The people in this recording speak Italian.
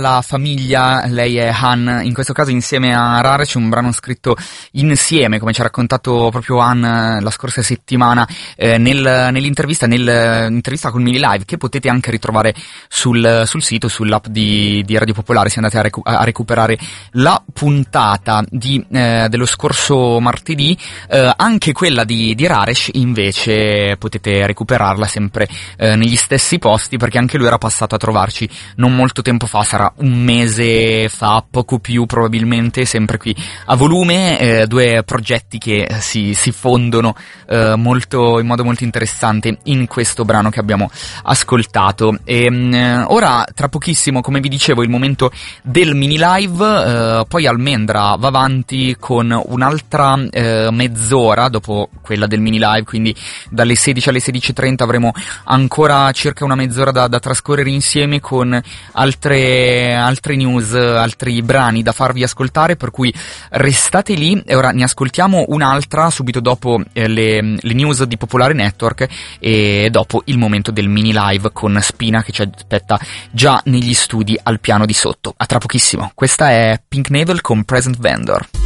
La famiglia, lei è Han, in questo caso insieme a Rarec, un brano scritto insieme, come ci ha raccontato proprio Han la scorsa settimana nell'intervista con Mini Live, che potete anche ritrovare sul sito, sull'app di Radio Popolare, se andate a recuperare la puntata dello scorso martedì. Anche quella di Rarec invece potete recuperarla sempre negli stessi posti, perché anche lui era passato a trovarci non molto tempo fa, sarà un mese fa, poco più probabilmente, sempre qui a Volume, due progetti che si fondono in modo molto interessante in questo brano che abbiamo ascoltato. Ora, tra pochissimo, come vi dicevo, il momento del mini live, poi Almendra va avanti con un'altra mezz'ora dopo quella del mini live, quindi dalle 16 alle 16:30 avremo ancora circa una mezz'ora da trascorrere insieme, con altre news, altri brani da farvi ascoltare, per cui restate lì. E ora ne ascoltiamo un'altra subito dopo le news di Popolare Network, e dopo il momento del mini live con Spina, che ci aspetta già negli studi al piano di sotto. A tra pochissimo. Questa è Pink Navel con Present Vendor.